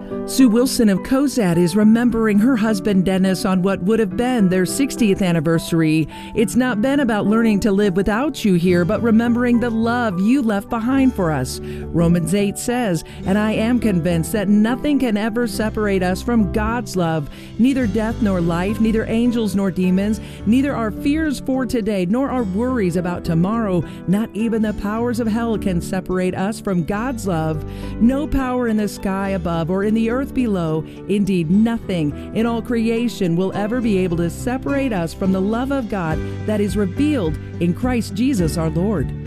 Sue Wilson of Cozad is remembering her husband Dennis on what would have been their 60th anniversary. It's not been about learning to live without you here, but remembering the love you left behind for us. Romans 8 says, "And I am convinced that nothing can ever separate us from God's love, neither death nor life, neither angels nor demons, neither our fears for today nor our worries about tomorrow, not even the powers of hell can separate us from God's love. No power in the sky above or in the earth below, indeed nothing in all creation will ever be able to separate us from the love of God that is revealed in Christ Jesus our Lord."